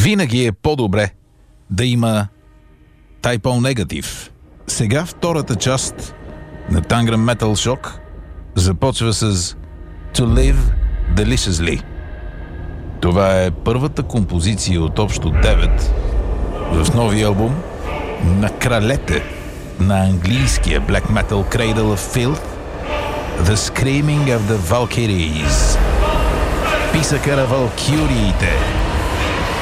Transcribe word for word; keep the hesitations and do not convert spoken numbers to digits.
Винаги е по-добре да има Type O Negative. Сега втората част на Tangram Metal Shock започва с To Live Deliciously. Това е първата композиция от общо девет в новия албум на кралете на английския black metal Cradle of Filth, The Screaming of the Valkyries. Писъка на валкюриите.